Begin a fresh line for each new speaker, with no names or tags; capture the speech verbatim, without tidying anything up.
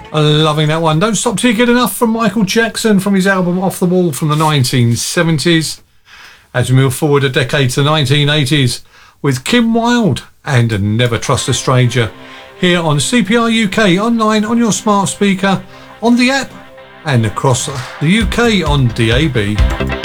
Loving that one. Don't Stop Till You Get Enough from Michael Jackson from his album Off the Wall from the nineteen seventies. As we move forward a decade to the nineteen eighties with Kim Wilde and Never Trust a Stranger here on C P R U K, online on your smart speaker, on the app and across the U K on D A B.